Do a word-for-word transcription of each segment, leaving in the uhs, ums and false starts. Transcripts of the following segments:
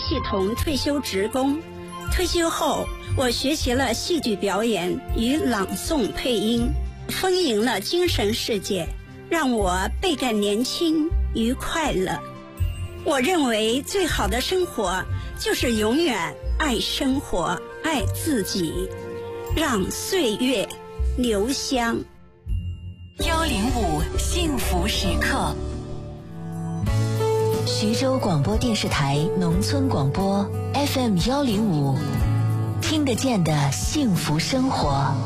系统退休职工。退休后，我学习了戏剧表演与朗诵配音，丰盈了精神世界，让我倍感年轻与快乐。我认为最好的生活就是永远爱生活，爱自己，让岁月留香。 幺零五幸福时刻， 徐州广播电视台农村广播 F M 幺零五，听得见的幸福生活。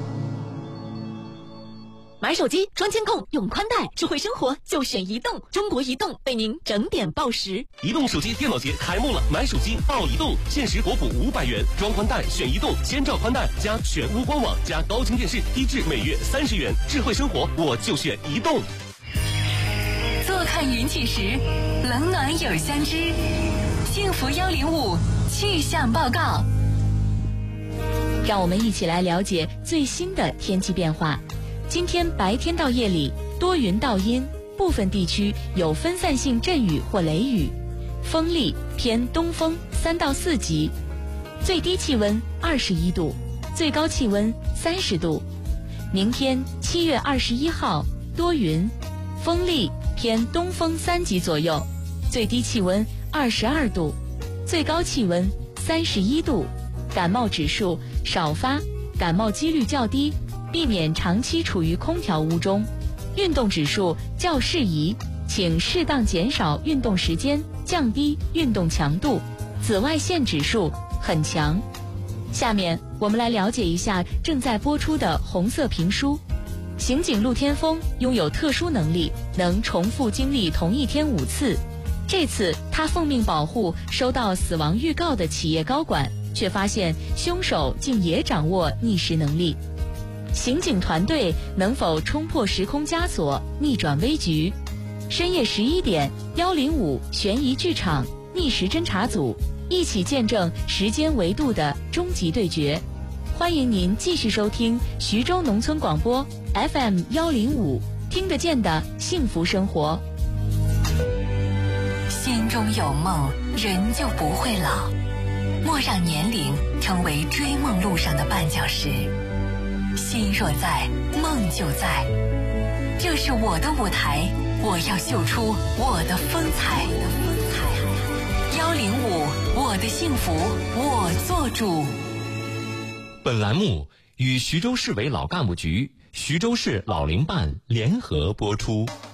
买手机装监控用宽带，智慧生活就选移动。中国移动为您整点报时。 移动手机电脑节开幕了，买手机报移动，限时国补五百元，装宽带选移动，千兆宽带加全屋官网加高清电视，低至每月三十元。智慧生活我就选移动。 坐看云起时，冷暖有相知。幸福幺零五气象报告， 让我们一起来了解最新的天气变化。今天白天到夜里多云到阴，部分地区有分散性阵雨或雷雨，风力偏东风三到四级，最低气温二十一度，最高气温三十度。明天七月二十一号多云，风力偏东风三级左右，最低气温二十二度，最高气温三十一度。感冒指数少发，感冒几率较低，避免长期处于空调屋中。运动指数较适宜，请适当减少运动时间，降低运动强度。紫外线指数很强。下面我们来了解一下正在播出的红色评书。刑警陆天峰拥有特殊能力，能重复经历同一天五次。这次他奉命保护收到死亡预告的企业高管，却发现凶手竟也掌握逆时能力。刑警团队能否冲破时空枷锁，逆转危局？深夜十一点，幺零五悬疑剧场逆时侦查组一起见证时间维度的终极对决。欢迎您继续收听徐州农村广播 F M 幺零五，听得见的幸福生活。 心中有梦，人就不会老。莫让年龄成为追梦路上的绊脚石。心若在，梦就在。这是我的舞台，我要秀出我的风采。幺零五，我的幸福我做主。 本栏目与徐州市委老干部局、徐州市老龄办联合播出。